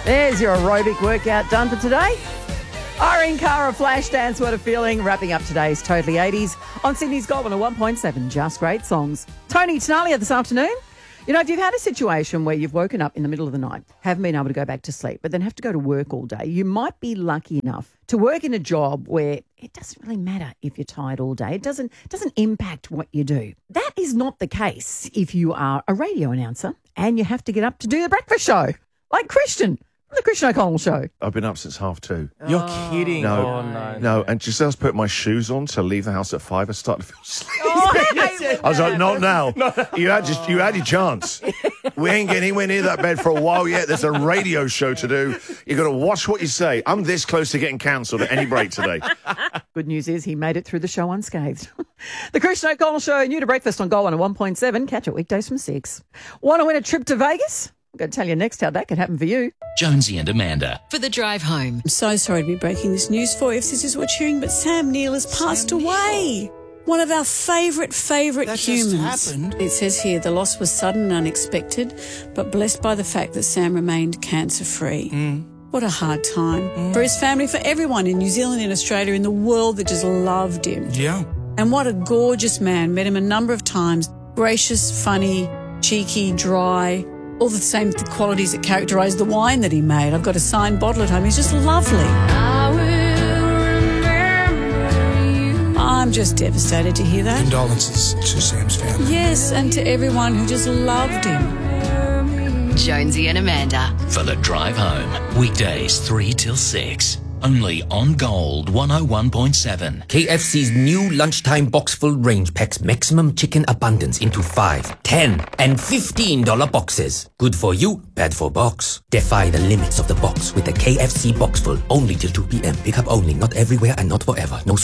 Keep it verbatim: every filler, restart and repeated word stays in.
There's your aerobic workout done for today. Irene Cara, Flashdance, What a Feeling, wrapping up today's Totally eighties on Sydney's Gold one one point seven, Just Great Songs. Tony Tenalia this afternoon. You know, if you've had a situation where you've woken up in the middle of the night, haven't been able to go back to sleep, but then have to go to work all day, you might be lucky enough to work in a job where it doesn't really matter if you're tired all day. It doesn't, doesn't impact what you do. That is not the case if you are a radio announcer and you have to get up to do the breakfast show, like Christian. The Christian O'Connell Show. I've been up since half two. You're oh. kidding. No, oh, no, no. And just as I was putting my shoes on to leave the house at five, I started to feel sleepy. Oh, I, I was like, not now. No. You had just, you had your chance. We ain't getting anywhere near that bed for a while yet. There's a radio show to do. You've got to watch what you say. I'm this close to getting cancelled at any break today. Good news is he made it through the show unscathed. The Christian O'Connell Show, new to breakfast on Gold one point seven. Catch it weekdays from six. Want to win a trip to Vegas? I'm going to tell you next how that could happen for you. Jonesy and Amanda. For the drive home. I'm so sorry to be breaking this news for you if this is what you're hearing, but Sam Neill has passed Sam away. Neill. One of our favourite, favourite that humans. Just happened. It says here, the loss was sudden and unexpected, but blessed by the fact that Sam remained cancer-free. Mm. What a hard time. Mm. For his family, for everyone in New Zealand, in Australia, in the world that just loved him. Yeah. And what a gorgeous man. Met him a number of times. Gracious, funny, cheeky, dry. All the same qualities that characterise the wine that he made. I've got a signed bottle at home. He's just lovely. I will remember you. I'm just devastated to hear that. Condolences to Sam's family. Yes, and to everyone who just loved him. Jonesy and Amanda. For the drive home. Weekdays three till six. Only on Gold one oh one point seven. K F C's new lunchtime box full range packs maximum chicken abundance into five, ten, and fifteen dollar boxes. Good for you, bad for box. Defy the limits of the box with the K F C box full only till two p.m. Pick up only, not everywhere and not forever. No